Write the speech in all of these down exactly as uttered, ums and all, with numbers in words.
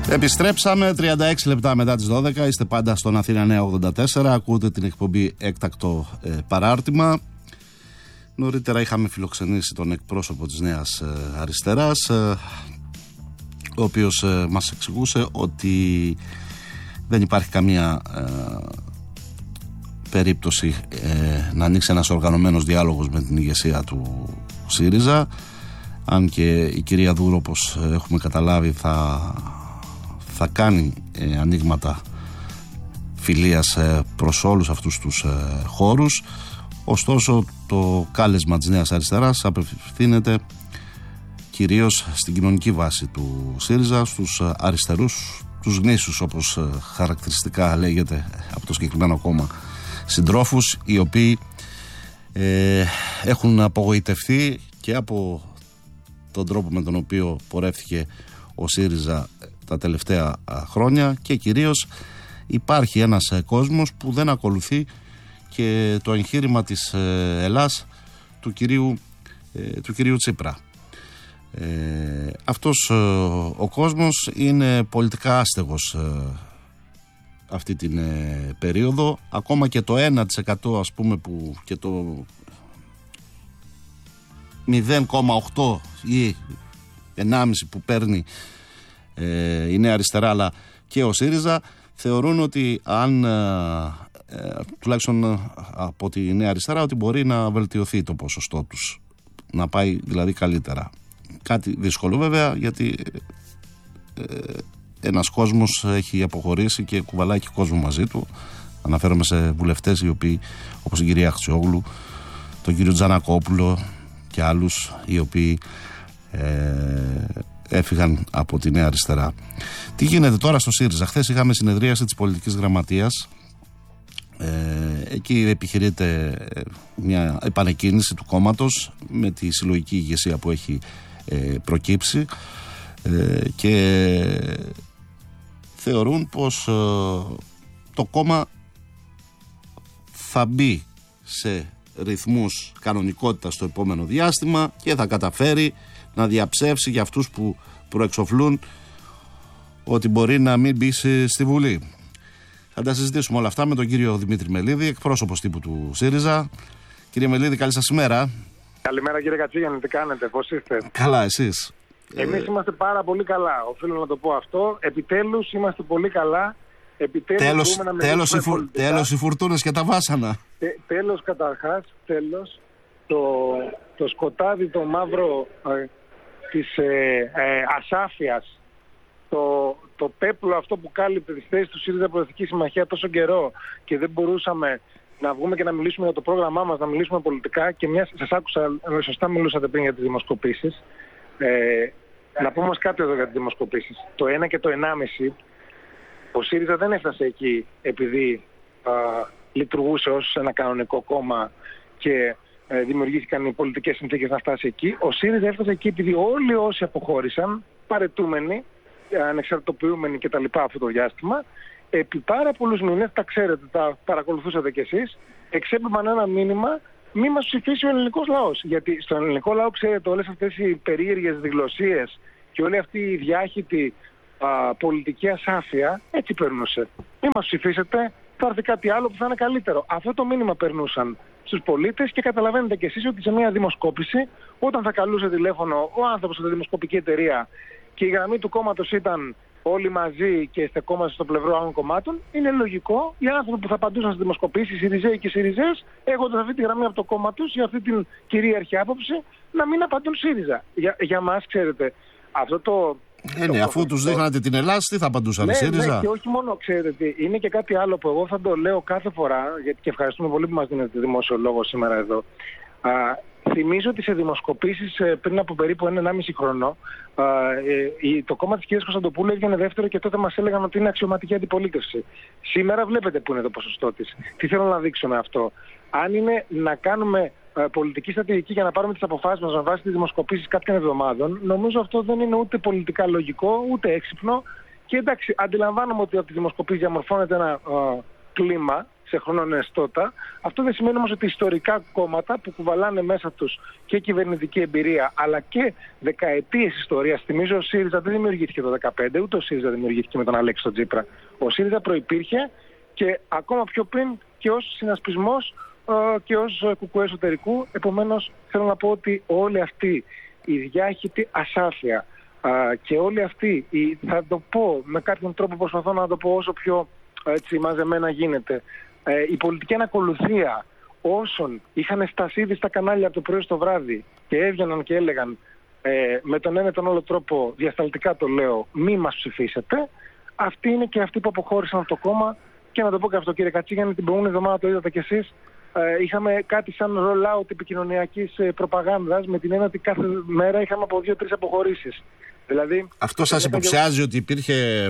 Επιστρέψαμε τριάντα έξι λεπτά μετά τις δώδεκα. Είστε πάντα στον Αθήνα Νέα ογδόντα τέσσερα. Ακούτε την εκπομπή Έκτακτο ε, Παράρτημα. Νωρίτερα είχαμε φιλοξενήσει τον εκπρόσωπο της Νέας ε, Αριστεράς, ε, ο οποίος ε, μας εξηγούσε ότι δεν υπάρχει καμία ε, περίπτωση ε, να ανοίξει ένας οργανωμένος διάλογος με την ηγεσία του ΣΥΡΙΖΑ. Αν και η κυρία Δούρο, όπως έχουμε καταλάβει, θα, θα κάνει ε, ανοίγματα φιλίας ε, προς όλους αυτούς τους ε, χώρους. Ωστόσο, το κάλεσμα της Νέας Αριστεράς απευθύνεται κυρίως στην κοινωνική βάση του ΣΥΡΙΖΑ, στους αριστερούς, τους γνήσιους, όπως χαρακτηριστικά λέγεται από το συγκεκριμένο κόμμα, συντρόφους, οι οποίοι ε, έχουν απογοητευτεί και από τον τρόπο με τον οποίο πορεύτηκε ο ΣΥΡΙΖΑ τα τελευταία χρόνια, και κυρίως υπάρχει ένας κόσμος που δεν ακολουθεί και το εγχείρημα της Ελλάς του κυρίου, του κυρίου Τσίπρα. Ε, αυτός ο κόσμος είναι πολιτικά άστεγος ε, αυτή την ε, περίοδο. Ακόμα και το ένα τοις εκατό, ας πούμε, που, και το μηδέν κόμμα οκτώ ή ενάμιση που παίρνει ε, η Νέα Αριστερά αλλά και ο ΣΥΡΙΖΑ, θεωρούν ότι αν ε, ε, τουλάχιστον ε, από τη Νέα Αριστερά, ότι μπορεί να βελτιωθεί το ποσοστό τους, να πάει δηλαδή καλύτερα. Κάτι δύσκολο βέβαια, γιατί ε, ένας κόσμος έχει αποχωρήσει και κουβαλάει και κόσμο μαζί του. Αναφέρομαι σε βουλευτές οι οποίοι, όπως η κυρία Αξιόγλου, τον κύριο Τζανακόπουλο και άλλους, οι οποίοι ε, έφυγαν από τη Νέα Αριστερά. Τι γίνεται τώρα στο ΣΥΡΙΖΑ? Χθες είχαμε συνεδρίαση της πολιτικής γραμματείας. Ε, εκεί επιχειρείται μια επανεκκίνηση του κόμματος με τη συλλογική ηγεσία που έχει ε, προκύψει, ε, και θεωρούν πως ε, το κόμμα θα μπει σε ρυθμούς κανονικότητας στο επόμενο διάστημα και θα καταφέρει να διαψεύσει για αυτούς που προεξοφλούν ότι μπορεί να μην μπει στη Βουλή. Θα τα συζητήσουμε όλα αυτά με τον κύριο Δημήτρη Μελίδη, εκπρόσωπος τύπου του ΣΥΡΙΖΑ. Κύριε Μελίδη, καλή σας ημέρα. Καλημέρα κύριε Κατσίγιαννη, τι κάνετε, πώς είστε? Καλά, εσείς? Εμείς ε... είμαστε πάρα πολύ καλά, οφείλω να το πω αυτό. Επιτέλους είμαστε πολύ καλά. Επιτέλους τέλος, μπορούμε να τέλος, οι φουρ, τέλος οι φουρτούνες και τα βάσανα. Τε, τέλος καταρχάς, τέλος, το, το σκοτάδι το μαύρο ε, της ε, ε, ασάφειας, το, το πέπλο αυτό που κάλυπτε τις θέσεις του ΣΥΡΙΖΑ Προοδευτική Συμμαχία τόσο καιρό και δεν μπορούσαμε να βγούμε και να μιλήσουμε για το πρόγραμμά μας, να μιλήσουμε πολιτικά, και μια σας άκουσα, σωστά μιλούσατε πριν για τις δημοσκοπήσεις. Ε, να πούμε όμως κάτι εδώ για τις δημοσκοπήσεις. Το ένα και το ενάμιση, ο ΣΥΡΙΖΑ δεν έφτασε εκεί επειδή α, λειτουργούσε ως ένα κανονικό κόμμα και ε, δημιουργήθηκαν οι πολιτικές συνθήκες να φτάσει εκεί. Ο ΣΥΡΙΖΑ έφτασε εκεί επειδή όλοι όσοι αποχώρησαν, παρετούμενοι, ανεξαρτητοποιούμενοι κτλ. Αυτό το διάστημα, επί πάρα πολλούς μήνες, τα ξέρετε, τα παρακολουθούσατε κι εσείς, εξέπεμπαν ένα μήνυμα: μη μας ψηφίσει ο ελληνικός λαός. Γιατί στον ελληνικό λαό, ξέρετε, όλες αυτές οι περίεργες διγλωσίες και όλη αυτή η διάχυτη α, πολιτική ασάφεια έτσι περνούσε. Μη μας ψηφίσετε, θα έρθει κάτι άλλο που θα είναι καλύτερο. Αυτό το μήνυμα περνούσαν στους πολίτες, και καταλαβαίνετε κι εσείς ότι σε μια δημοσκόπηση, όταν θα καλούσε τηλέφωνο ο άνθρωπος από τη δημοσκοπική εταιρεία και η γραμμή του κόμματος ήταν όλοι μαζί και στεκόμαστε στο πλευρό άλλων κομμάτων, είναι λογικό οι άνθρωποι που θα απαντούσαν στις δημοσκοπήσεις, οι ΣΥΡΙΖΑΙ και οι ΣΥΡΙΖΕΣ, έχοντας αυτή τη γραμμή από το κόμμα τους για αυτή την κυρίαρχη άποψη, να μην απαντούν ΣΥΡΙΖΑ. Για, για μας, ξέρετε, αυτό το. Ε, ναι, αφού τους δείχνατε την Ελλάδα, τι θα απαντούσαν, ναι, ΣΥΡΙΖΑ? Ναι, και όχι μόνο, ξέρετε, είναι και κάτι άλλο που εγώ θα το λέω κάθε φορά, γιατί και ευχαριστούμε πολύ που μας δίνετε δημόσιο λόγο σήμερα εδώ. Α, θυμίζω ότι σε δημοσκοπήσεις πριν από περίπου ένα ενάμιση χρόνο, α, ε, το κόμμα της κυρίας Κωνσταντοπούλου έβγαινε δεύτερο και τότε μας έλεγαν ότι είναι αξιωματική αντιπολίτευση. Σήμερα βλέπετε που είναι το ποσοστό της. Τι θέλω να δείξω με αυτό? Αν είναι να κάνουμε πολιτική στρατηγική για να πάρουμε τις αποφάσεις μας με βάση τις δημοσκοπήσεις κάποιων εβδομάδων, νομίζω αυτό δεν είναι ούτε πολιτικά λογικό, ούτε έξυπνο. Και εντάξει, αντιλαμβάνομαι ότι από τις δημοσκοπήσεις διαμορφώνεται ένα α, κλίμα σε χρονονεστότα. Αυτό δεν σημαίνει όμως ότι ιστορικά κόμματα που κουβαλάνε μέσα τους και κυβερνητική εμπειρία αλλά και δεκαετίες ιστορίας. Θυμίζω ο ΣΥΡΙΖΑ δεν δημιουργήθηκε το δύο χιλιάδες δεκαπέντε, ούτε ο ΣΥΡΙΖΑ δημιουργήθηκε με τον Αλέξη τον Τσίπρα. Ο ΣΥΡΙΖΑ προϋπήρχε και ακόμα πιο πριν και ως συνασπισμός ε, και ως κουκουέ εσωτερικού. Επομένως θέλω να πω ότι όλη αυτή η διάχυτη ασάφεια ε, και όλη αυτή η, θα το πω με κάποιον τρόπο, προσπαθώ να το πω όσο πιο έτσι μαζεμένα γίνεται, ε, η πολιτική ανακολουθία όσων είχαν στασίδι στα κανάλια από το πρωί στο βράδυ και έβγαιναν και έλεγαν ε, με τον ένα τον άλλο τρόπο, διασταλτικά το λέω, μη μας ψηφίσετε, αυτοί είναι και αυτοί που αποχώρησαν από το κόμμα. Και να το πω και αυτό, κύριε Κατσίγιαννη, την προηγούμενη εβδομάδα το είδατε κι εσείς, ε, είχαμε κάτι σαν roll-out επικοινωνιακής ε, προπαγάνδας, με την έννοια ότι κάθε μέρα είχαμε από δύο-τρεις αποχωρήσεις. Δηλαδή, αυτό σας υποψιάζει ότι υπήρχε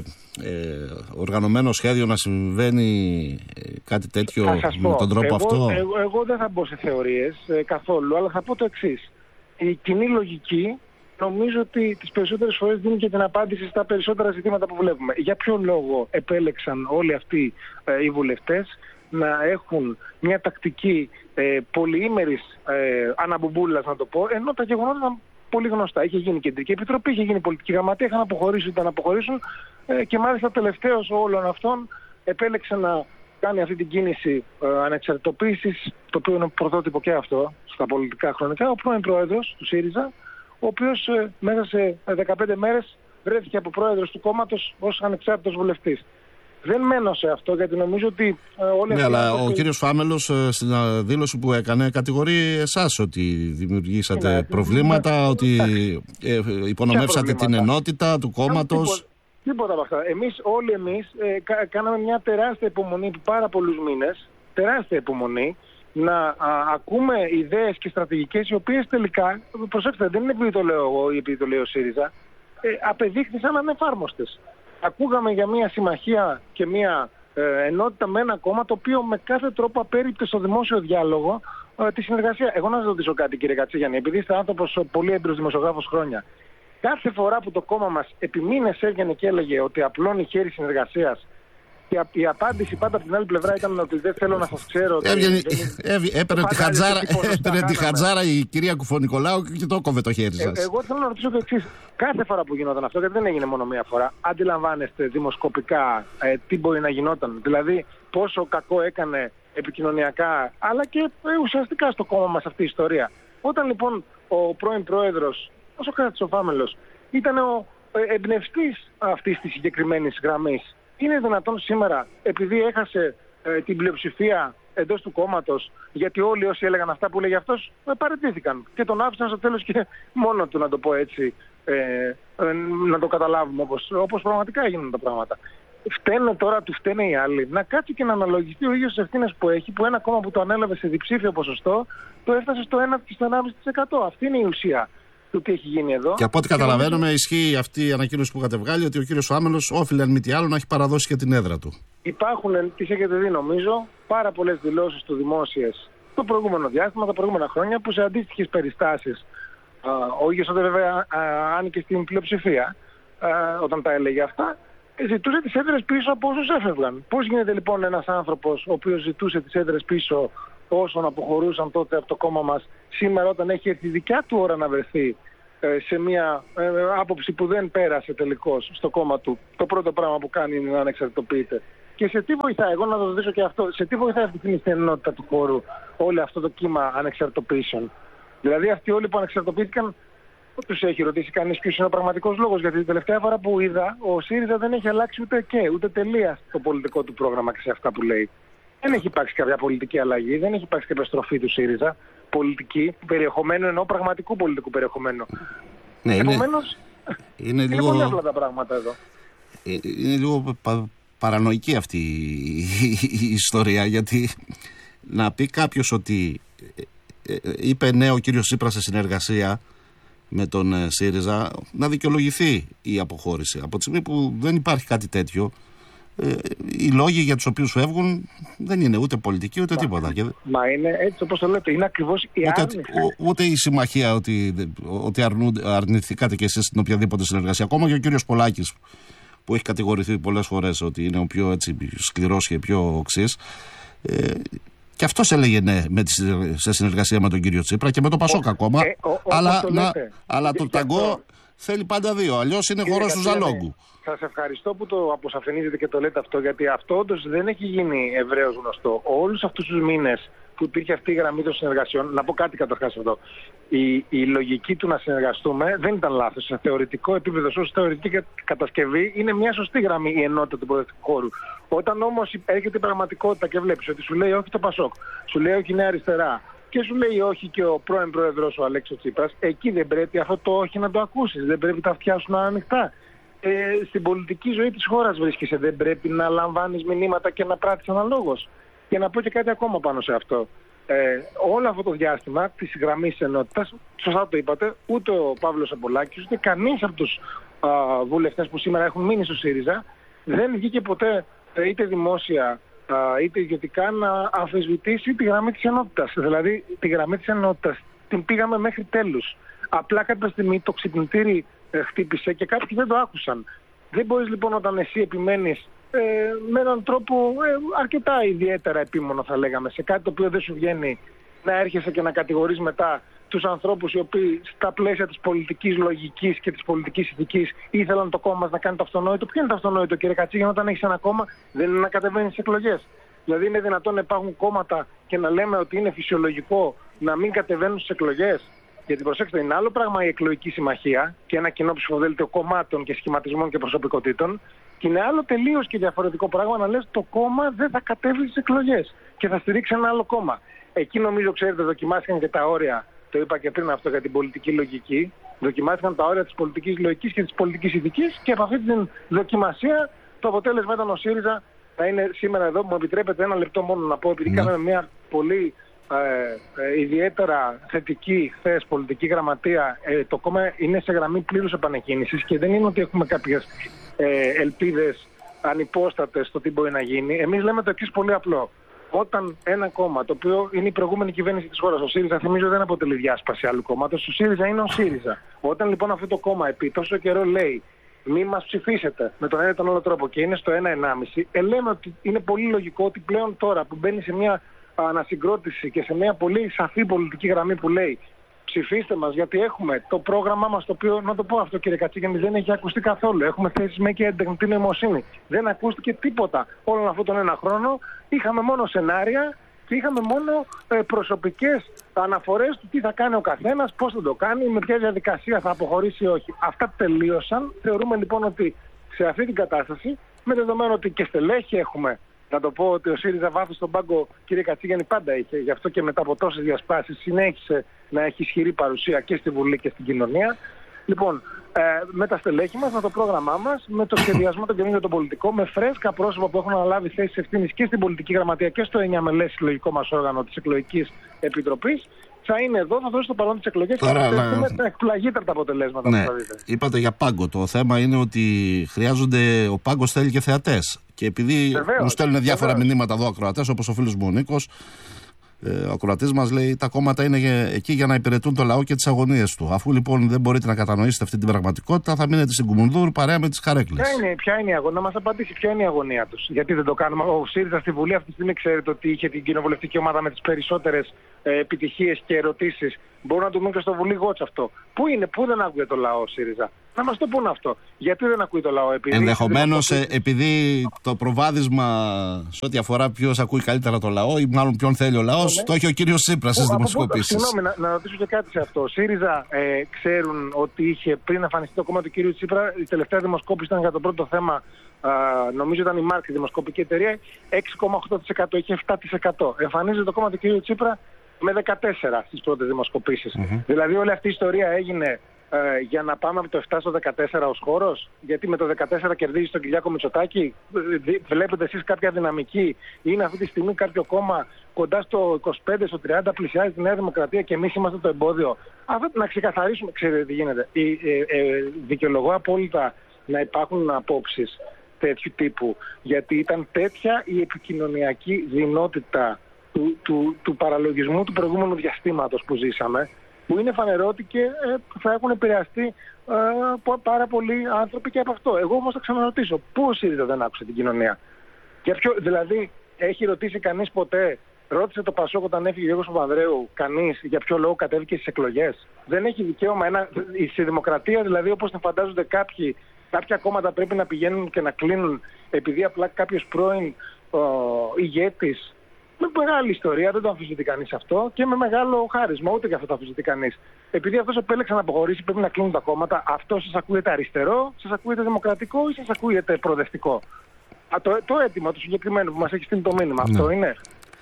ε, οργανωμένο σχέδιο να συμβαίνει κάτι τέτοιο με τον τρόπο εγώ, αυτό? Εγώ, εγώ δεν θα μπω σε θεωρίες ε, καθόλου, αλλά θα πω το εξής. Η κοινή λογική νομίζω ότι τις περισσότερες φορές δίνει και την απάντηση στα περισσότερα ζητήματα που βλέπουμε. Για ποιο λόγο επέλεξαν όλοι αυτοί ε, οι βουλευτές να έχουν μια τακτική ε, πολυήμερης ε, αναμπουμπούλας, να το πω, ενώ τα γεγονότα ήταν πολύ γνωστά. Είχε γίνει κεντρική επιτροπή, είχε γίνει πολιτική γραμματεία, είχαν αποχωρήσει, ήταν να αποχωρήσουν ε, και μάλιστα τελευταίος όλων αυτών επέλεξε να κάνει αυτή την κίνηση ε, ανεξαρτητοποίησης, το οποίο είναι πρωτότυπο και αυτό στα πολιτικά χρονικά, ο πρώην πρόεδρος του ΣΥΡΙΖΑ, ο οποίος ε, μέσα σε δεκαπέντε μέρες βρέθηκε από πρόεδρος του κόμματος ως ανεξάρτητος βουλευτής. Δεν μένω σε αυτό, γιατί νομίζω ότι ε, όλοι... Ναι, αλλά ο και... κύριος Φάμελος ε, στην δήλωση που έκανε κατηγορεί εσάς ότι δημιουργήσατε είναι, προβλήματα, είναι, ότι ε, υπονομεύσατε την ενότητα του κόμματος. Τίποτα, τίποτα από αυτά. Εμείς, όλοι εμείς, ε, κα, κάναμε μια τεράστια υπομονή επί πάρα πολλούς μήνες, τεράστια υπομονή, να α, ακούμε ιδέες και στρατηγικές οι οποίες τελικά, προσέξτε, δεν είναι επειδή το λέω εγώ ή επειδή το λέει ο ΣΥΡΙΖΑ, ε, απεδείχθησαν ανεφάρμοστες. Ακούγαμε για μια συμμαχία και μια ε, ενότητα με ένα κόμμα το οποίο με κάθε τρόπο απέρριπτε στο δημόσιο διάλογο ε, τη συνεργασία. Εγώ να σας ρωτήσω κάτι, κύριε Κατσίγιαννη, επειδή είστε άνθρωπος πολύ έμπειρος δημοσιογράφος χρόνια. Κάθε φορά που το κόμμα μας επί μήνες έβγαινε και έλεγε ότι απλώνει χέρι συνεργασίας, και η απάντηση πάντα από την άλλη πλευρά ήταν ότι δεν θέλω να σας ξέρω. Έβγαινε, έπαιρνε τη χατζάρα, έπαιρνε τη χατζάρα η κυρία Κουφωνικολάου και το κόβε το χέρι σας. Ε, εγώ θέλω να ρωτήσω το εξής. Κάθε φορά που γινόταν αυτό, γιατί δεν έγινε μόνο μία φορά, αντιλαμβάνεστε δημοσκοπικά ε, τι μπορεί να γινόταν? Δηλαδή πόσο κακό έκανε επικοινωνιακά, αλλά και ε, ουσιαστικά στο κόμμα μας αυτή η ιστορία. Όταν λοιπόν ο πρώην πρόεδρος, ο Σωκράτης ο Φάμελος, ήταν ο ε, εμπνευστής αυτής της συγκεκριμένης γραμμής, είναι δυνατόν σήμερα, επειδή έχασε ε, την πλειοψηφία εντός του κόμματος, γιατί όλοι όσοι έλεγαν αυτά που έλεγε αυτός, ε, παραιτήθηκαν και τον άφησαν στο τέλος και μόνο του, να το πω έτσι, ε, ε, να το καταλάβουμε όπως, όπως πραγματικά έγιναν τα πράγματα. Φταίνε τώρα, του φταίνε οι άλλοι, να κάτσει και να αναλογιστεί ο ίδιος τις ευθύνες που έχει, που ένα κόμμα που το ανέλαβε σε διψήφιο ποσοστό, το έφτασε στο ένα και στο ενάμιση τοις εκατό. Αυτή είναι η ουσία του τι έχει γίνει εδώ. Και από ό,τι καταλαβαίνουμε, ισχύει αυτή η ανακοίνωση που είχατε βγάλει, ότι ο κύριος Φάμελος όφιλε, αν μη τι άλλο, να έχει παραδώσει και την έδρα του. Υπάρχουν, τις έχετε δει νομίζω, πάρα πολλές δηλώσεις του δημόσιες το προηγούμενο διάστημα, τα προηγούμενα χρόνια, που σε αντίστοιχες περιστάσεις, α, ο ίδιος τότε βέβαια άνοιγε στην πλειοψηφία, α, όταν τα έλεγε αυτά, ζητούσε τις έδρες πίσω από όσους έφευγαν. Πώς γίνεται λοιπόν ένας άνθρωπος ο οποίος ζητούσε τις έδρες πίσω όσων αποχωρούσαν τότε από το κόμμα μας, σήμερα όταν έχει έρθει η δικιά του ώρα να βρεθεί ε, σε μια ε, άποψη που δεν πέρασε τελικώς στο κόμμα του, το πρώτο πράγμα που κάνει είναι να ανεξαρτητοποιείται? Και σε τι βοηθάει, εγώ να το ρωτήσω και αυτό, σε τι βοηθάει αυτή την ενότητα του χώρου όλο αυτό το κύμα ανεξαρτητοποίησεων? Δηλαδή αυτοί όλοι που ανεξαρτητοποιήθηκαν, τους έχει ρωτήσει κανείς ποιος είναι ο πραγματικός λόγος? Γιατί την τελευταία φορά που είδα, ο ΣΥΡΙΖΑ δεν έχει αλλάξει ούτε και ούτε τελεία το πολιτικό του πρόγραμμα και σε αυτά που λέει. Δεν έχει υπάρξει κάποια πολιτική αλλαγή, δεν έχει υπάρξει κάποια στροφή του ΣΥΡΙΖΑ πολιτική, περιεχομένου, εννοώ πραγματικού πολιτικού περιεχομένου. Ναι, επομένως, είναι, είναι, είναι λίγο, πολύ απλά τα πράγματα εδώ. Είναι λίγο πα, παρανοϊκή αυτή η, η ιστορία, γιατί να πει κάποιος ότι ε, ε, είπε ναι ο κύριος Τσίπρας σε συνεργασία με τον ε, ΣΥΡΙΖΑ, να δικαιολογηθεί η αποχώρηση. Από τη στιγμή που δεν υπάρχει κάτι τέτοιο, Ε, οι λόγοι για τους οποίους φεύγουν δεν είναι ούτε πολιτικοί ούτε μα, τίποτα. Μα είναι έτσι όπως το λέτε, είναι ακριβώς η ούτε, άρνηση. Ο, ούτε η συμμαχία ότι, ότι αρνηθήκατε και εσείς στην οποιαδήποτε συνεργασία. Ακόμα και ο κύριος Πολάκης, που έχει κατηγορηθεί πολλές φορές ότι είναι ο πιο έτσι, σκληρός και πιο οξύς, Ε, και αυτός έλεγε ναι με τη, σε συνεργασία με τον κύριο Τσίπρα και με το Πασόκ ακόμα. Ε, ο, ο, αλλά το, να, αλλά το ταγκό θέλει πάντα δύο. Αλλιώς είναι χορός του Ζαλόγκου. Σας ευχαριστώ που το αποσαφηνίζετε και το λέτε αυτό, γιατί αυτό όντως δεν έχει γίνει ευρέως γνωστό. Όλους αυτούς τους μήνες που υπήρχε αυτή η γραμμή των συνεργασιών, να πω κάτι καταρχάς εδώ. Η, η λογική του να συνεργαστούμε δεν ήταν λάθος. Σε θεωρητικό επίπεδο, ως θεωρητική κατασκευή, είναι μια σωστή γραμμή η ενότητα του προοδευτικού χώρου. Όταν όμως έρχεται η πραγματικότητα και βλέπεις ότι σου λέει όχι το Πασόκ, σου λέει όχι η Νέα Αριστερά και σου λέει όχι και ο πρώην πρόεδρος ο Αλέξης Τσίπρας, εκεί δεν πρέπει αυτό το όχι να το ακούσεις. Δεν πρέπει τα αυτιά σου να είναι ανοιχτά. Ε, στην πολιτική ζωή της χώρας βρίσκεσαι. Δεν πρέπει να λαμβάνεις μηνύματα και να πράττεις αναλόγως. Και να πω και κάτι ακόμα πάνω σε αυτό. Ε, όλο αυτό το διάστημα της γραμμής ενότητας, σωστά το είπατε, ούτε ο Παύλος Απολάκης, ούτε κανείς από τους α, βουλευτές που σήμερα έχουν μείνει στο ΣΥΡΙΖΑ δεν βγήκε ποτέ είτε δημόσια α, είτε ιδιωτικά να αμφισβητήσει τη γραμμή της ενότητας. Δηλαδή τη γραμμή της ενότητας την πήγαμε μέχρι τέλους. Απλά κάποια στιγμή το ξυπνητήρι ε, χτύπησε και κάποιοι δεν το άκουσαν. Δεν μπορείς λοιπόν όταν εσύ επιμένεις ε, με έναν τρόπο ε, αρκετά ιδιαίτερα επίμονο θα λέγαμε, σε κάτι το οποίο δεν σου βγαίνει, να έρχεσαι και να κατηγορείς μετά τους ανθρώπους οι οποίοι στα πλαίσια της πολιτικής λογικής και της πολιτικής ηθικής ήθελαν το κόμμα μας να κάνει το αυτονόητο. Ποιο είναι το αυτονόητο, κύριε Κατσίγιανο, όταν έχεις ένα κόμμα δεν είναι να κατεβαίνεις στις εκλογές? Δηλαδή είναι δυνατόν να υπάρχουν κόμματα και να λέμε ότι είναι φυσιολογικό να μην κατεβαίνουν στις εκλογές? Γιατί προσέξτε, είναι άλλο πράγμα η εκλογική συμμαχία και ένα κοινό ψηφοδέλτιο κομμάτων και σχηματισμών και προσωπικότητων, και είναι άλλο τελείως και διαφορετικό πράγμα να λες το κόμμα δεν θα κατέβει στις εκλογές και θα στηρίξει ένα άλλο κόμμα. Εκεί νομίζω, ξέρετε, δοκιμάστηκαν και τα όρια, το είπα και πριν αυτό για την πολιτική λογική, δοκιμάστηκαν τα όρια της πολιτικής λογικής και της πολιτικής ηθικής, και από αυτή την δοκιμασία το αποτέλεσμα ήταν ο ΣΥΡΙΖΑ να είναι σήμερα εδώ. Μου επιτρέπετε ένα λεπτό μόνο να πω, επειδή ναι. κάναμε μια πολύ Ε, ε, ιδιαίτερα θετική χθες πολιτική γραμματεία. Ε, το κόμμα είναι σε γραμμή πλήρους επανεκκίνησης και δεν είναι ότι έχουμε κάποιες ε, ελπίδες ανυπόστατες στο τι μπορεί να γίνει. Εμείς λέμε το εξής πολύ απλό. Όταν ένα κόμμα, το οποίο είναι η προηγούμενη κυβέρνηση της χώρας, ο ΣΥΡΙΖΑ, θυμίζω δεν αποτελεί διάσπαση άλλου κόμματος, ο ΣΥΡΙΖΑ είναι ο ΣΥΡΙΖΑ. Όταν λοιπόν αυτό το κόμμα επί τόσο καιρό λέει μη μας ψηφίσετε με τον ένα ή τον άλλο τρόπο και είναι στο ένα ενάμιση, ε, λέμε ότι είναι πολύ λογικό ότι πλέον τώρα που μπαίνει σε μια ανασυγκρότηση και σε μια πολύ σαφή πολιτική γραμμή που λέει ψηφίστε μας γιατί έχουμε το πρόγραμμά μας, το οποίο, να το πω αυτό κύριε Κατσίγιαννη, δεν έχει ακουστεί καθόλου. Έχουμε θέσεις με και τεχνητή νοημοσύνη. Δεν ακούστηκε τίποτα όλον αυτόν τον ένα χρόνο. Είχαμε μόνο σενάρια και είχαμε μόνο ε, προσωπικές αναφορές του τι θα κάνει ο καθένας, πώς θα το κάνει, με ποια διαδικασία θα αποχωρήσει ή όχι. Αυτά τελείωσαν. Θεωρούμε λοιπόν ότι σε αυτή την κατάσταση, με δεδομένο ότι και στελέχη έχουμε, να το πω ότι ο ΣΥΡΙΖΑ βάθος στον πάγκο, κύριε Κατσίγιαννη, πάντα είχε. Γι' αυτό και μετά από τόσες διασπάσεις συνέχισε να έχει ισχυρή παρουσία και στη Βουλή και στην κοινωνία. Λοιπόν, ε, με τα στελέχη μας, με το πρόγραμμά μας, με το σχεδιασμό των καινούργιων των πολιτικών, με φρέσκα πρόσωπα που έχουν αναλάβει θέσεις ευθύνης και στην πολιτική γραμματεία και στο εννιά μελές συλλογικό μας όργανο της Εκλογικής Επιτροπής, θα είναι εδώ, θα δώσει το παρόν της εκλογές και θα δούμε τα εκπλαγήτερα τα αποτελέσματα. Ναι, είπατε για πάγκο. Το θέμα είναι ότι χρειάζονται, ο πάγκος θέλει και θεατές. Και επειδή βεβαίως, μου στέλνουν διάφορα βεβαίως. μηνύματα εδώ ακροατές, όπως ο φίλος μου ο Νίκος, ε, ο ακροατής μας λέει τα κόμματα είναι εκεί για να υπηρετούν το λαό και τις αγωνίες του. Αφού λοιπόν δεν μπορείτε να κατανοήσετε αυτή την πραγματικότητα, θα μείνετε στην Κουμουνδούρ παρέα με τις καρέκλες. Ποια είναι, ποια είναι η αγωνία, να μας απαντήσει ποια είναι η αγωνία τους? Γιατί δεν το κάνουμε? Ο ΣΥΡΙΖΑ στη Βουλή αυτή τη στιγμή ξέρετε ότι είχε την κοινοβουλευτική ομάδα με τις περισσότερες ε, επιτυχίες και ερωτήσεις. Μπορούν να το δουν και στο Βουλή Γότς αυτό. Πού είναι, πού δεν άκουγε το λαό ο ΣΥΡΙΖΑ? Να μας το πούν αυτό. Γιατί δεν ακούει το λαό? Επειδή ενδεχομένως ε, επειδή το προβάδισμα σε ό,τι αφορά ποιος ακούει καλύτερα το λαό ή μάλλον ποιον θέλει ο λαός, ναι. το έχει ο κύριος Τσίπρας στις δημοσκοπήσεις. Συγγνώμη, να, να ρωτήσω και κάτι σε αυτό. Ο ΣΥΡΙΖΑ ε, ξέρουν ότι είχε πριν εμφανιστεί το κόμμα του κύριου Τσίπρα, η τελευταία δημοσκόπηση ήταν για το πρώτο θέμα, α, νομίζω ήταν η Μάρκ, η δημοσκοπική εταιρεία, έξι κόμμα οκτώ τοις εκατό, είχε επτά τοις εκατό. Εμφανίζεται το κόμμα του κύριου Τσίπρα με δεκατέσσερα τοις εκατό στις πρώτες δημοσκοπήσεις. Mm-hmm. Δηλαδή όλη αυτή η ιστορία έγινε ε, για να πάμε από το επτά στο δεκατέσσερα ως χώρος, γιατί με το δεκατέσσερα κερδίζει τον Κυριάκο Μητσοτάκη. Βλέπετε εσείς κάποια δυναμική? Είναι αυτή τη στιγμή κάποιο κόμμα κοντά στο είκοσι πέντε στο τριάντα, πλησιάζει τη Νέα Δημοκρατία και εμείς είμαστε το εμπόδιο? Αυτό να ξεκαθαρίσουμε. Ξέρετε τι γίνεται? Ε, ε, ε, δικαιολογώ απόλυτα να υπάρχουν απόψεις τέτοιου τύπου, γιατί ήταν τέτοια η επικοινωνιακή δεινότητα Του, του, του παραλογισμού του προηγούμενου διαστήματος που ζήσαμε, που είναι φανερό ότι και ε, θα έχουν επηρεαστεί ε, πάρα πολλοί άνθρωποι και από αυτό. Εγώ όμως θα ξαναρωτήσω, πού ο ΣΥΡΙΖΑ δεν άκουσε την κοινωνία? Για ποιο, δηλαδή, Έχει ρωτήσει κανείς ποτέ, ρώτησε το Πασόκ όταν έφυγε ο Γιώργος Παπανδρέου, κανείς για ποιο λόγο κατέβηκε στις εκλογές? Δεν έχει δικαίωμα ένα, στη δημοκρατία δηλαδή, όπως την φαντάζονται κάποιοι, κάποια κόμματα πρέπει να πηγαίνουν και να κλείνουν επειδή απλά κάποιος πρώην ο, ηγέτης, με μεγάλη ιστορία, δεν το αμφισβητεί κανείς αυτό, και με μεγάλο χάρισμα, ούτε και αυτό το αμφισβητεί κανείς. Επειδή αυτός επέλεξε να αποχωρήσει, πρέπει να κλείνουν τα κόμματα. Αυτό σας ακούγεται αριστερό, σας ακούγεται δημοκρατικό ή σας ακούγεται προοδευτικό? Α, το, το αίτημα του συγκεκριμένου που μας έχει στείλει το μήνυμα, ναι. Αυτό είναι.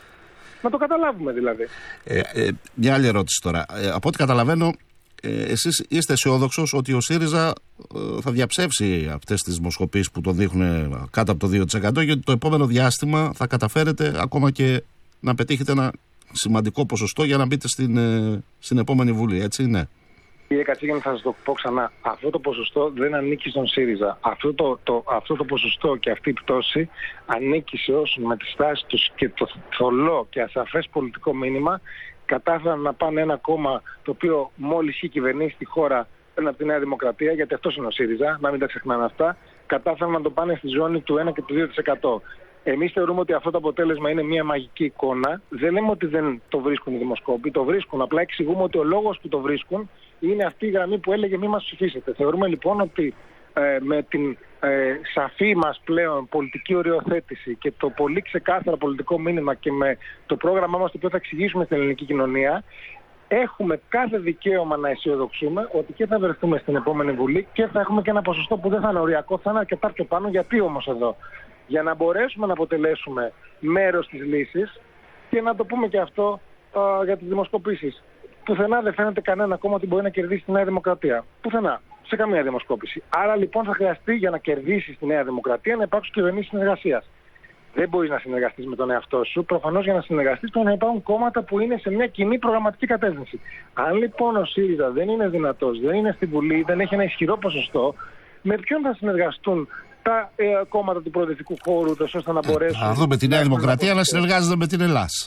Να το καταλάβουμε δηλαδή. Ε, ε, μια άλλη ερώτηση τώρα. Ε, από ό,τι καταλαβαίνω, ε, εσείς είστε αισιόδοξος ότι ο ΣΥΡΙΖΑ ε, θα διαψεύσει αυτές τις δημοσκοπήσεις που τον δείχνουν κάτω από το δύο τοις εκατό, γιατί το επόμενο διάστημα θα καταφέρετε ακόμα και να πετύχετε ένα σημαντικό ποσοστό για να μπείτε στην, ε, στην επόμενη Βουλή, έτσι είναι? Κύριε Κατσίγιαννη, θα σας το πω ξανά. Αυτό το ποσοστό δεν ανήκει στον ΣΥΡΙΖΑ. Αυτό το, το, αυτό το ποσοστό και αυτή η πτώση ανήκει σε όσους με τη στάση τους και το θολό και ασαφές πολιτικό μήνυμα κατάφεραν να πάνε ένα κόμμα το οποίο μόλις είχε κυβερνήσει τη χώρα πριν από τη Νέα Δημοκρατία, γιατί αυτός είναι ο ΣΥΡΙΖΑ, να μην τα ξεχνάμε αυτά, κατάφεραν να το πάνε στη ζώνη του ένα και του δύο τοις εκατό. Εμείς θεωρούμε ότι αυτό το αποτέλεσμα είναι μια μαγική εικόνα. Δεν λέμε ότι δεν το βρίσκουν οι δημοσκόποι, το βρίσκουν. Απλά εξηγούμε ότι ο λόγος που το βρίσκουν είναι αυτή η γραμμή που έλεγε μη μας ψηφίσετε. Θεωρούμε λοιπόν ότι ε, με την ε, σαφή μας πλέον πολιτική οριοθέτηση και το πολύ ξεκάθαρο πολιτικό μήνυμα και με το πρόγραμμά μας το οποίο θα εξηγήσουμε στην ελληνική κοινωνία, έχουμε κάθε δικαίωμα να αισιοδοξούμε ότι και θα βρεθούμε στην επόμενη Βουλή και θα έχουμε και ένα ποσοστό που δεν θα είναι οριακό, θα είναι αρκετά πιο πάνω. Γιατί όμως εδώ? Για να μπορέσουμε να αποτελέσουμε μέρος της λύσης και να το πούμε και αυτό α, για τις δημοσκοπήσεις. Πουθενά δεν φαίνεται κανένα κόμμα ότι μπορεί να κερδίσει τη Νέα Δημοκρατία. Πουθενά. Σε καμία δημοσκόπηση. Άρα λοιπόν θα χρειαστεί για να κερδίσει τη Νέα Δημοκρατία να υπάρξουν κυβερνήσεις συνεργασίας. Δεν μπορείς να συνεργαστείς με τον εαυτό σου. Προφανώς για να συνεργαστείς πρέπει να υπάρχουν κόμματα που είναι σε μια κοινή προγραμματική κατεύθυνση. Αν λοιπόν ο ΣΥΡΙΖΑ δεν είναι δυνατός, δεν είναι στη Βουλή, δεν έχει ένα ισχυρό ποσοστό, με ποιον θα συνεργαστούν τα ε, κόμματα του προοδευτικού χώρου, ώστε να μπορέσουν. Θα δούμε τη Νέα Δημοκρατία να συνεργάζεται με την Ελλάδα.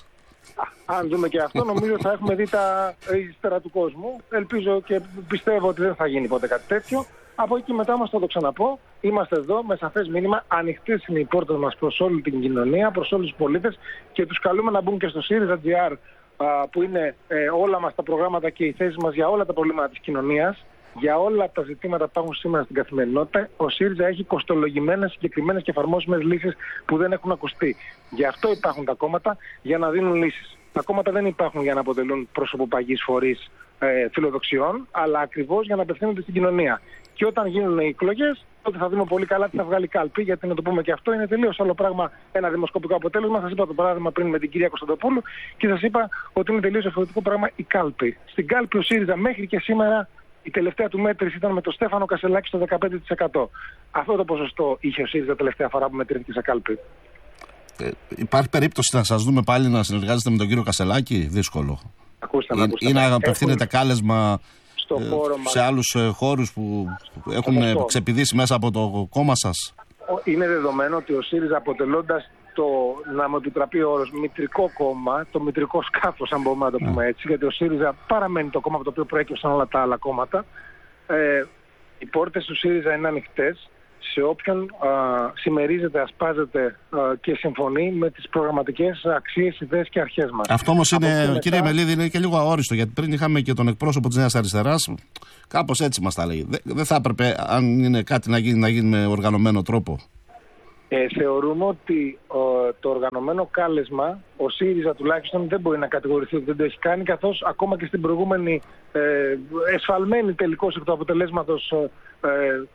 Αν δούμε και αυτό, νομίζω θα έχουμε δει τα ύστερα του κόσμου. Ελπίζω και πιστεύω ότι δεν θα γίνει ποτέ κάτι τέτοιο. Από εκεί μετά μας θα το ξαναπώ. Είμαστε εδώ με σαφές μήνυμα. Ανοιχτές είναι οι πόρτες μας προς όλη την κοινωνία, προς όλους τους πολίτες και τους καλούμε να μπουν και στο ΣΥΡΙΖΑ.gr που είναι ε, όλα μας τα προγράμματα και οι θέσεις μας για όλα τα προβλήματα της κοινωνίας. Για όλα τα ζητήματα που υπάρχουν σήμερα στην καθημερινότητα, ο ΣΥΡΙΖΑ έχει κοστολογημένες, συγκεκριμένες και εφαρμόσιμες λύσεις που δεν έχουν ακουστεί. Γι' αυτό υπάρχουν τα κόμματα, για να δίνουν λύσεις. Τα κόμματα δεν υπάρχουν για να αποτελούν προσωποπαγείς φορείς ε, φιλοδοξιών, αλλά ακριβώς για να απευθύνονται στην κοινωνία. Και όταν γίνουν οι εκλογές, τότε θα δούμε πολύ καλά τι θα βγάλει κάλπη, γιατί να το πούμε και αυτό είναι τελείως άλλο πράγμα ένα δημοσκοπικό αποτέλεσμα. Σας είπα το παράδειγμα πριν με την κυρία Κωνσταντοπούλου και σας είπα ότι είναι τελείως διαφορετικό πράγμα η κάλπη. Στην κάλπη ο ΣΥΡΙΖΑ μέχρι και σήμερα. Η τελευταία του μέτρηση ήταν με τον Στέφανο Κασελάκη στο δεκαπέντε τοις εκατό. Αυτό το ποσοστό είχε ο ΣΥΡΙΖΑ τελευταία φορά που μετρήθηκε σε κάλπη. Ε, υπάρχει περίπτωση να σας δούμε πάλι να συνεργάζεστε με τον κύριο Κασελάκη? Δύσκολο. Ακούστε, ή, ακούστε, ή να απευθύνετε κάλεσμα στο ε, χώρο σε μας. άλλους ε, χώρους που έχουν ε, ξεπηδήσει μέσα από το κόμμα σας? Είναι δεδομένο ότι ο ΣΥΡΙΖΑ, αποτελώντας το, να μου επιτραπεί ο όρος, μητρικό κόμμα, το μητρικό σκάφος, αν μπορούμε να το πούμε έτσι, γιατί ο ΣΥΡΙΖΑ παραμένει το κόμμα από το οποίο προέκυψαν όλα τα άλλα κόμματα. Ε, οι πόρτες του ΣΥΡΙΖΑ είναι ανοιχτές σε όποιον α, συμμερίζεται, ασπάζεται α, και συμφωνεί με τις προγραμματικές αξίες, ιδέες και αρχές μας. Αυτό όμως είναι, μετά... κύριε Μελίδη, είναι και λίγο αόριστο, γιατί πριν είχαμε και τον εκπρόσωπο της Νέας Αριστεράς, κάπως έτσι μας τα λέει. Δεν, δεν θα έπρεπε, αν είναι κάτι να γίνει, να γίνει με οργανωμένο τρόπο? Ε, θεωρούμε ότι ο, το οργανωμένο κάλεσμα, ο ΣΥΡΙΖΑ τουλάχιστον δεν μπορεί να κατηγορηθεί ότι δεν το έχει κάνει, καθώς ακόμα και στην προηγούμενη ε, εσφαλμένη τελικώς εκ του αποτελέσματος ε,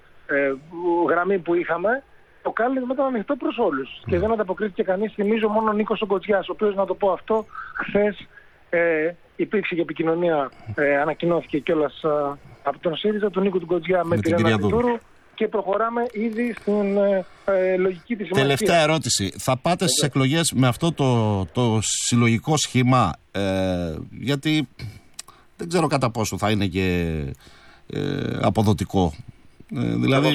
ε, γραμμή που είχαμε, το κάλεσμα ήταν ανοιχτό προς όλους mm. και δεν ανταποκρίθηκε κανείς. Θυμίζω μόνο ο Νίκος ο Κοτζιάς, ο οποίος, να το πω αυτό, χθες ε, υπήρξε και επικοινωνία, ε, ανακοινώθηκε κιόλας ε, από τον ΣΥΡΙΖΑ, τον Νίκο του Κοτζιά με, με την Ρένα Τιτούρου. Και προχωράμε ήδη στην ε, ε, λογική της συμμαχίας. Τελευταία ερώτηση. Θα πάτε στις εκλογές με αυτό το, το συλλογικό σχήμα? Ε, γιατί δεν ξέρω κατά πόσο θα είναι και ε, αποδοτικό. Ε, δηλαδή,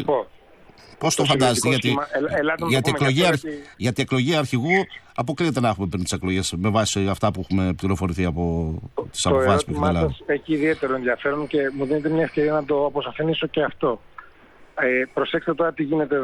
πώς το, το φαντάζεστε? Γιατί, γιατί, εκλογή, αρχ, γιατί... γιατί εκλογή αρχηγού αποκλείεται να έχουμε πριν τις εκλογές με βάση αυτά που έχουμε πληροφορηθεί από τις αποφάσεις που έχουμε λάβει. Έχει ιδιαίτερο ενδιαφέρον και μου δίνετε μια ευκαιρία να το αποσαφηνίσω και αυτό. Ε, προσέξτε τώρα τι γίνεται εδώ.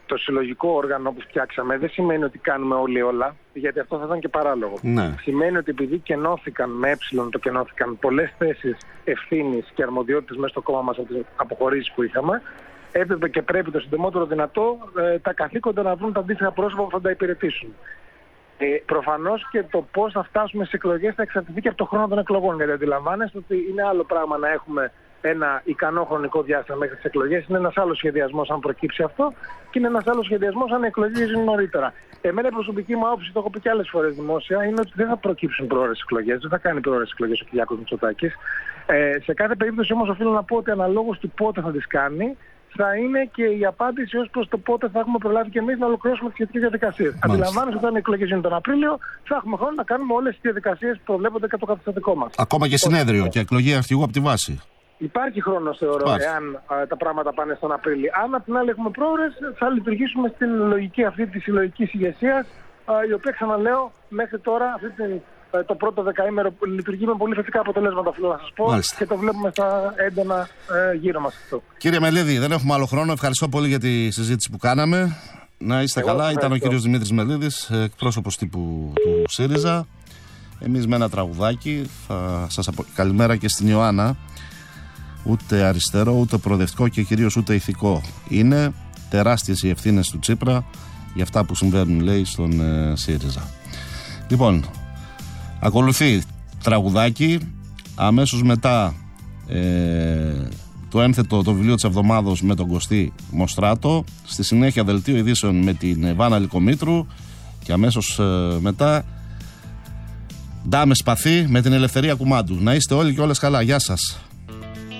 το συλλογικό όργανο που φτιάξαμε δεν σημαίνει ότι κάνουμε όλοι όλα, γιατί αυτό θα ήταν και παράλογο. Ναι. Σημαίνει ότι επειδή κενώθηκαν με έψιλον το κενώθηκαν πολλές θέσεις ευθύνης και αρμοδιότητες μέσα στο κόμμα μας από τις αποχωρήσεις που είχαμε, έπρεπε και πρέπει το συντομότερο δυνατό ε, τα καθήκοντα να βρουν τα αντίστοιχα πρόσωπα που θα τα υπηρετήσουν. Ε, προφανώς και το πώς θα φτάσουμε στις εκλογές θα εξαρτηθεί και από το χρόνο των εκλογών. Γιατί αντιλαμβάνεστε ότι είναι άλλο πράγμα να έχουμε ένα ικανό χρονικό διάστημα μέχρι τις εκλογές. Είναι ένας άλλος σχεδιασμός αν προκύψει αυτό και είναι ένας άλλος σχεδιασμός αν οι εκλογές είναι νωρίτερα. Εμένα η προσωπική μου άποψη, το έχω πει και άλλες φορές δημόσια, είναι ότι δεν θα προκύψουν πρόορες εκλογές, δεν θα κάνει πρόορες εκλογές ο Κυριάκος Μητσοτάκης. Ε, σε κάθε περίπτωση όμως οφείλω να πω ότι αναλόγως του πότε θα τις κάνει, θα είναι και η απάντηση ως προς το πότε θα έχουμε προλάβει και εμείς να ολοκληρώσουμε τις σχετικές διαδικασίες. Αντιλαμβάνεστε ότι όταν οι εκλογές είναι τον Απρίλιο, θα έχουμε χρόνο να κάνουμε όλες τις διαδικασίες που προβλέπονται και το καταστατικό μας. Ακόμα και συνέδριο και εκλογή αρχηγού από τη βάση. Υπάρχει χρόνος, θεωρώ, Υπάρχει. εάν α, τα πράγματα πάνε στον Απρίλιο. Αν απ' την άλλη έχουμε πρόορες, θα λειτουργήσουμε στην λογική αυτή της συλλογικής ηγεσίας, η οποία, ξαναλέω, μέχρι τώρα αυτή την, το πρώτο δεκαήμερο λειτουργεί με πολύ θετικά αποτελέσματα, θέλω να σας πω. Μάλιστα. Και το βλέπουμε στα έντονα ε, γύρω μας αυτό. Κύριε Μελίδη, δεν έχουμε άλλο χρόνο. Ευχαριστώ πολύ για τη συζήτηση που κάναμε. Να είστε Εγώ καλά. Ευχαριστώ. Ήταν ο κύριος Δημήτρης Μελίδης, εκπρόσωπος τύπου του ΣΥΡΙΖΑ. Εμείς με ένα τραγουδάκι θα σας απο... Καλημέρα και στην Ιωάννα. Ούτε αριστερό, ούτε προοδευτικό και κυρίως ούτε ηθικό είναι. Τεράστιες οι ευθύνες του Τσίπρα για αυτά που συμβαίνουν, λέει, στον ε, ΣΥΡΙΖΑ. Λοιπόν, ακολουθεί τραγουδάκι. Αμέσως μετά ε, το ένθετο το βιβλίο της εβδομάδος με τον Κωστή Μοστράτο. Στη συνέχεια δελτίο ειδήσεων με την Βάνα Λυκομήτρου. Και αμέσως ε, μετά Ντάμε Σπαθή με την Ελευθερία Κουμάντου. Να είστε όλοι και όλες καλά. Γεια σας.